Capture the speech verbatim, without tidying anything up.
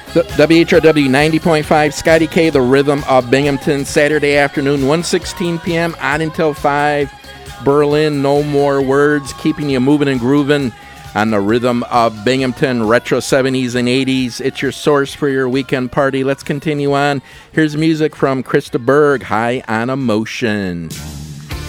The W H R W ninety point five, Scotty K, the rhythm of Binghamton, Saturday afternoon, one sixteen p.m. on until five. Berlin, no more words, keeping you moving and grooving on the rhythm of Binghamton, retro seventies and eighties. It's your source for your weekend party. Let's continue on. Here's music from Krista Berg, High on Emotion.